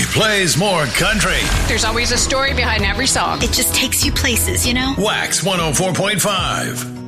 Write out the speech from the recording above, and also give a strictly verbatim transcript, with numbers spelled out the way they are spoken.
plays more country. There's always a story behind every song. It just takes you places, you know? Wax one oh four point five.